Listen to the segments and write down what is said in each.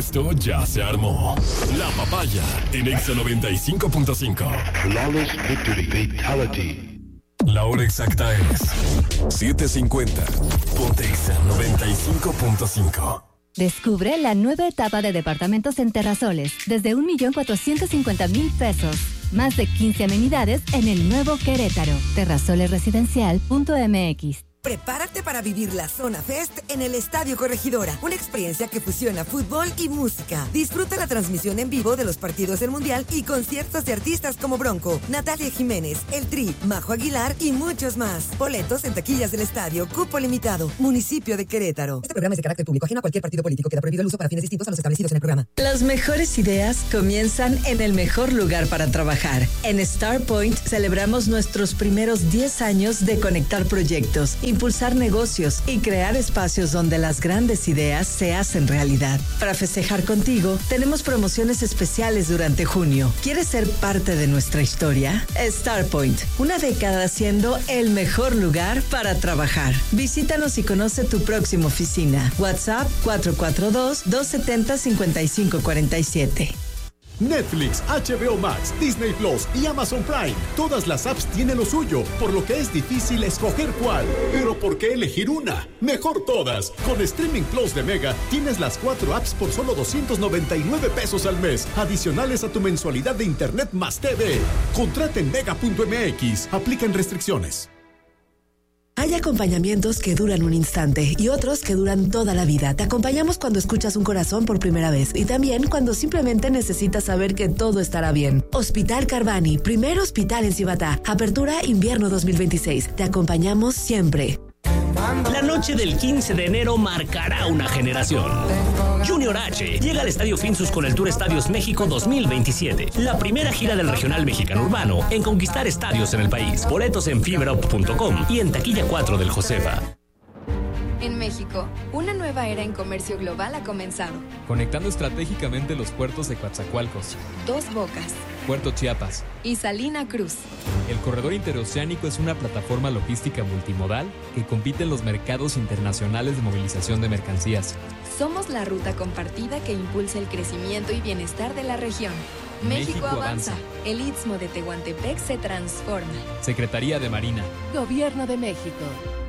Esto ya se armó. La Papaya en Exa 95.5. Flawless victory. Fatality. La hora exacta es 7:50. Ponte Exa 95.5. Descubre la nueva etapa de departamentos en Terrasoles desde 1,450,000 pesos. Más de 15 amenidades en el nuevo Querétaro. Terrasolesresidencial.mx. Prepárate para vivir la Zona Fest en el Estadio Corregidora, una experiencia que fusiona fútbol y música. Disfruta la transmisión en vivo de los partidos del Mundial y conciertos de artistas como Bronco, Natalia Jiménez, El Tri, Majo Aguilar y muchos más. Boletos en taquillas del estadio, cupo limitado, municipio de Querétaro. Este programa es de carácter público, ajeno a cualquier partido político. Queda prohibido el uso para fines distintos a los establecidos en el programa. Las mejores ideas comienzan en el mejor lugar para trabajar. En StarPoint celebramos nuestros primeros 10 años de conectar proyectos, impulsar negocios y crear espacios donde las grandes ideas se hacen realidad. Para festejar contigo, tenemos promociones especiales durante junio. ¿Quieres ser parte de nuestra historia? StarPoint, una década siendo el mejor lugar para trabajar. Visítanos y conoce tu próxima oficina. WhatsApp 442-270-5547. Netflix, HBO Max, Disney Plus y Amazon Prime. Todas las apps tienen lo suyo, por lo que es difícil escoger cuál. Pero ¿por qué elegir una? Mejor todas. Con Streaming Plus de Mega tienes las 4 apps por solo 299 pesos al mes, adicionales a tu mensualidad de internet más TV. Contrata en mega.mx. Aplican restricciones. Hay acompañamientos que duran un instante y otros que duran toda la vida. Te acompañamos cuando escuchas un corazón por primera vez y también cuando simplemente necesitas saber que todo estará bien. Hospital Carvani, primer hospital en Cibatá. Apertura invierno 2026. Te acompañamos siempre. La noche del 15 de enero marcará una generación. Junior H llega al Estadio Finsus con el Tour Estadios México 2027, la primera gira del regional mexicano urbano en conquistar estadios en el país. Boletos en fiberop.com y en taquilla 4 del Josefa. En México, una nueva era en comercio global ha comenzado. Conectando estratégicamente los puertos de Coatzacoalcos, Dos Bocas, Puerto Chiapas y Salina Cruz. El corredor interoceánico es una plataforma logística multimodal que compite en los mercados internacionales de movilización de mercancías. Somos la ruta compartida que impulsa el crecimiento y bienestar de la región. México avanza. El Istmo de Tehuantepec se transforma. Secretaría de Marina. Gobierno de México.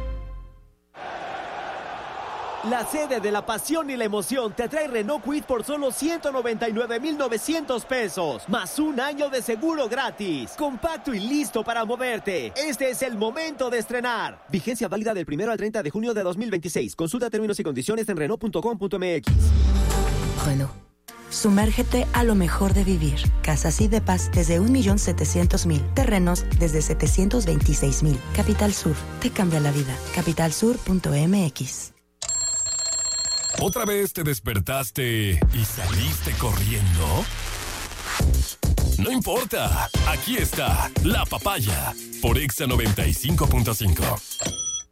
La sede de la pasión y la emoción te trae Renault Kwid por solo 199,900 pesos, más un año de seguro gratis. Compacto y listo para moverte. Este es el momento de estrenar. Vigencia válida del 1 al 30 de junio de 2026. Consulta términos y condiciones en Renault.com.mx. Renault. Sumérgete a lo mejor de vivir. Casas y depas desde 1,700,000. Terrenos desde 726,000. Capital Sur. Te cambia la vida. Capitalsur.mx. ¿Otra vez te despertaste y saliste corriendo? No importa, aquí está La Papaya por Exa 95.5.